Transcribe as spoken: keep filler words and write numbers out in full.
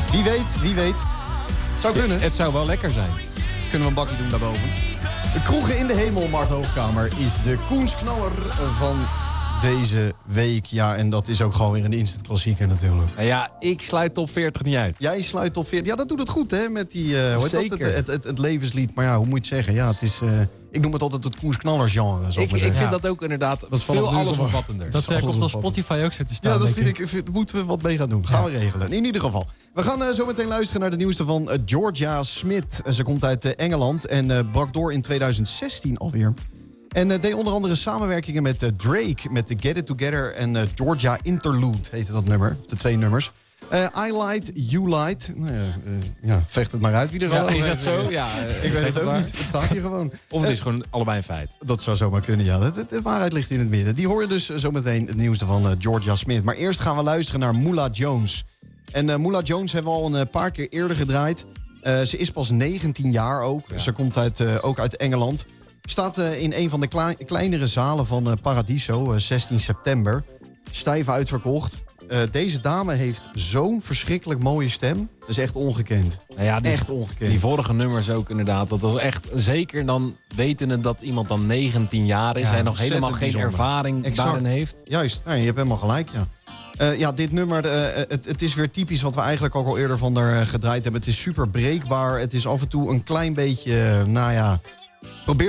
Wie weet, wie weet. Zou kunnen. Het zou wel lekker zijn. Kunnen we een bakje doen daarboven. De Kroegen in de Hemel, Mart Hoogkamer, is de Koensknaller van deze week. Ja, en dat is ook gewoon weer een instant klassieker natuurlijk. Nou ja, ik sluit top veertig niet uit. Jij sluit top veertig. Ja, dat doet het goed, hè? Met die, uh, hoe heet Zeker. dat? Het, het, het, het levenslied. Maar ja, hoe moet je het zeggen? Ja, het is... Uh, ik noem het altijd het Koensknaller genre. Ik, ik vind ja. dat ook inderdaad dat veel allesomvattender. Dat uh, komt op Spotify ook zo te staan. Ja, dat vind ik, ik vind, moeten we wat mee gaan doen. Gaan ja. we regelen. In ieder geval. We gaan uh, zo meteen luisteren naar de nieuwste van uh, Jorja Smith. Uh, ze komt uit uh, Engeland en uh, brak door in twintig zestien alweer. En uh, deed onder andere samenwerkingen met uh, Drake, met de Get It Together en uh, Georgia Interlude heette dat nummer. De twee nummers. Uh, I Light, You Light. Nou ja, uh, ja, vecht het maar uit wie er ja, al is dat zo? Ja, uh, ik weet het ook waar. niet. Het staat hier gewoon. Of het is uh, gewoon allebei een feit. Dat zou zomaar kunnen, ja. De, de waarheid ligt in het midden. Die hoor je dus zometeen het nieuwste van uh, Jorja Smith. Maar eerst gaan we luisteren naar Moolah Jones. En uh, Moolah Jones hebben we al een uh, paar keer eerder gedraaid. Uh, ze is pas negentien jaar ook. Ja. Ze komt uit, uh, ook uit Engeland. Staat uh, in een van de kle- kleinere zalen van uh, Paradiso, uh, zestien september. Stijf uitverkocht. Uh, deze dame heeft zo'n verschrikkelijk mooie stem. Dat is echt ongekend. Nou ja, die, echt ongekend. Die vorige nummers ook inderdaad. Dat was echt, zeker dan wetende dat iemand dan negentien jaar is... Ja, en nog helemaal geen bijzonder. ervaring exact. daarin heeft. Juist, ja, je hebt helemaal gelijk, ja. Uh, ja, dit nummer, uh, het, het is weer typisch wat we eigenlijk ook al eerder van haar uh, gedraaid hebben. Het is super breekbaar. Het is af en toe een klein beetje, uh, nou ja... Probeer